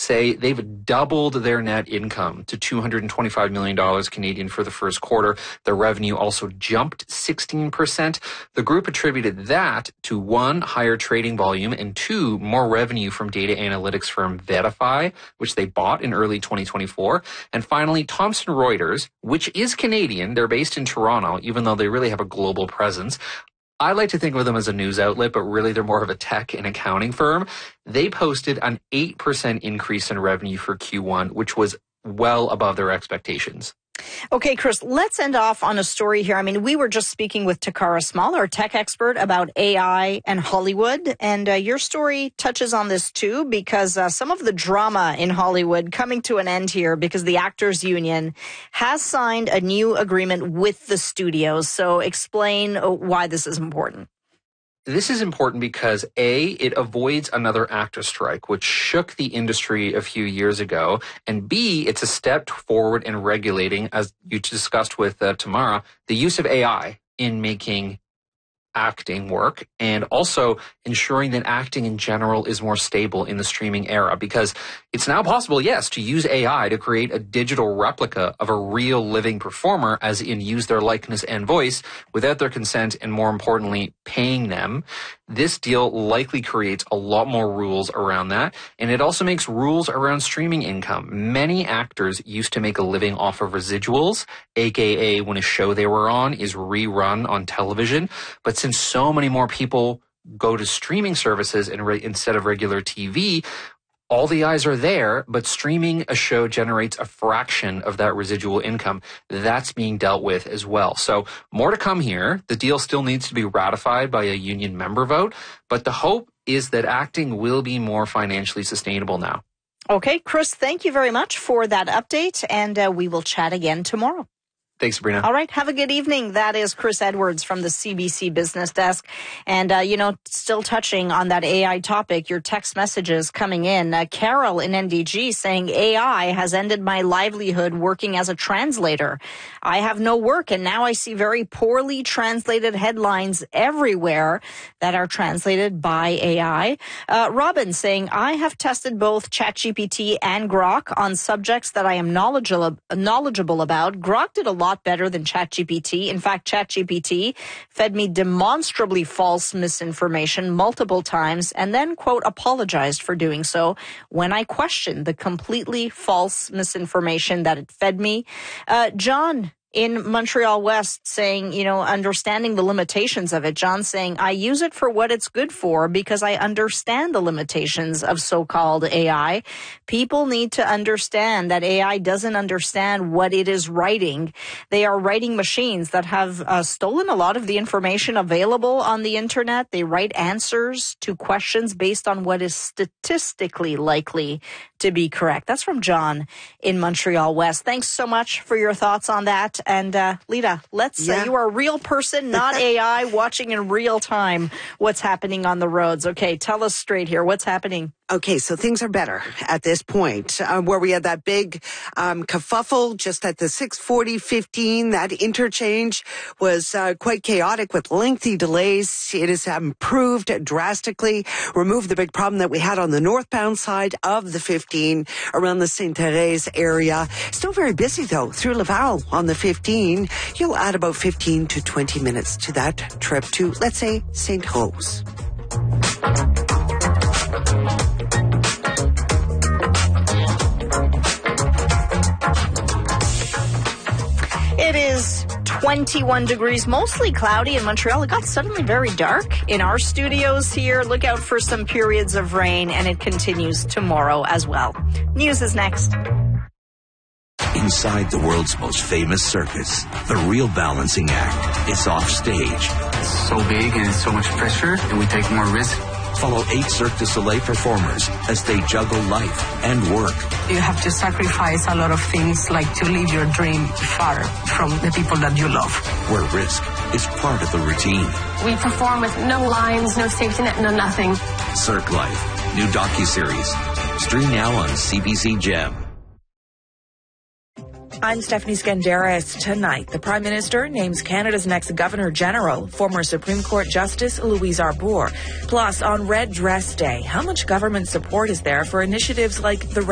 say they've doubled their net income to $225 million Canadian for the first quarter. Their revenue also jumped 16%. The group attributed that to 1, higher trading volume, and 2, more revenue from data analytics firm Verify, which they bought in early 2024. And finally, Thomson Reuters, which is Canadian. They're based in Toronto, even though they really have a global presence. I like to think of them as a news outlet, but really they're more of a tech and accounting firm. They posted an 8% increase in revenue for Q1, which was well above their expectations. Okay, Chris, let's end off on a story here. I mean, we were just speaking with Takara Small, our tech expert, about AI and Hollywood. And your story touches on this too, because some of the drama in Hollywood coming to an end here because the Actors Union has signed a new agreement with the studios. So explain why this is important. This is important because A, it avoids another actor strike, which shook the industry a few years ago. And B, it's a step forward in regulating, as you discussed with Tamara, the use of AI in making acting work, and also ensuring that acting in general is more stable in the streaming era, because it's now possible, yes, to use AI to create a digital replica of a real living performer, as in use their likeness and voice without their consent, and more importantly, paying them. This deal likely creates a lot more rules around that, and it also makes rules around streaming income. Many actors used to make a living off of residuals, aka when a show they were on is rerun on television, but since so many more people go to streaming services instead of regular TV, all the eyes are there, but streaming a show generates a fraction of that residual income. That's being dealt with as well. So more to come here. The deal still needs to be ratified by a union member vote, but the hope is that acting will be more financially sustainable now. Okay, Chris, thank you very much for that update, and we will chat again tomorrow. Thanks, Sabrina. All right. Have a good evening. That is Chris Edwards from the CBC Business Desk. And, still touching on that AI topic, your text messages coming in. Carol in NDG saying AI has ended my livelihood working as a translator. I have no work, and now I see very poorly translated headlines everywhere that are translated by AI. Robin saying, I have tested both ChatGPT and Grok on subjects that I am knowledgeable about. Grok did a lot better than ChatGPT. In fact, ChatGPT fed me demonstrably false misinformation multiple times and then, quote, apologized for doing so when I questioned the completely false misinformation that it fed me. John in Montreal West saying, understanding the limitations of it. John saying, I use it for what it's good for because I understand the limitations of so-called AI. People need to understand that AI doesn't understand what it is writing. They are writing machines that have stolen a lot of the information available on the internet. They write answers to questions based on what is statistically likely to be correct. That's from John in Montreal West. Thanks so much for your thoughts on that. And Lita, let's say you are a real person, not AI, watching in real time what's happening on the roads. Okay, tell us straight here. What's happening? Okay, so things are better at this point, where we had that big kerfuffle just at the 640-15. That interchange was quite chaotic with lengthy delays. It has improved drastically, removed the big problem that we had on the northbound side of the 15 around the Sainte-Thérèse area. Still very busy, though, through Laval on the 15. You'll add about 15 to 20 minutes to that trip to, let's say, Sainte-Rose. It is 21 degrees, mostly cloudy in Montreal. It got suddenly very dark in our studios here. Look out for some periods of rain, and it continues tomorrow as well. News is next. Inside the world's most famous circus, the real balancing act is off stage. It's so big and so much pressure, and we take more risk. Follow 8 Cirque du Soleil performers as they juggle life and work. You have to sacrifice a lot of things, like to leave your dream far from the people that you love. Where risk is part of the routine. We perform with no lines, no safety net, no nothing. Cirque Life, new docuseries. Stream now on CBC Gem. I'm Stephanie Skandaris. Tonight, the Prime Minister names Canada's next Governor General, former Supreme Court Justice Louise Arbour. Plus, on Red Dress Day, how much government support is there for initiatives like the